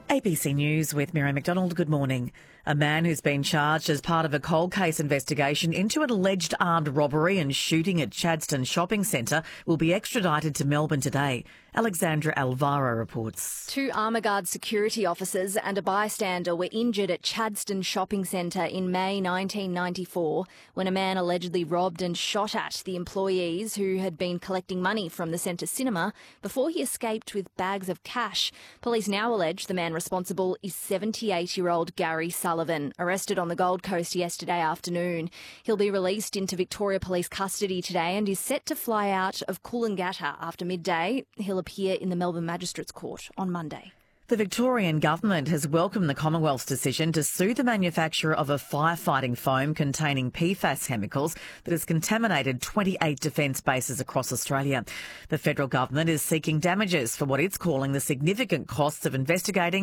ABC News with Miriam McDonald. Good morning. A man who's been charged as part of a cold case investigation into an alleged armed robbery and shooting at Chadstone Shopping Centre will be extradited to Melbourne today. Alexandra Alvaro reports. 2 Armour Guard security officers and a bystander were injured at Chadstone Shopping Centre in May 1994 when a man allegedly robbed and shot at the employees who had been collecting money from the centre cinema before he escaped with bags of cash. Police now allege the man responsible is 78-year-old Gary Sullivan, arrested on the Gold Coast yesterday afternoon. He'll be released into Victoria Police custody today and is set to fly out of Coolangatta after midday. He'll appear in the Melbourne Magistrates Court on Monday. The Victorian government has welcomed the Commonwealth's decision to sue the manufacturer of a firefighting foam containing PFAS chemicals that has contaminated 28 defence bases across Australia. The federal government is seeking damages for what it's calling the significant costs of investigating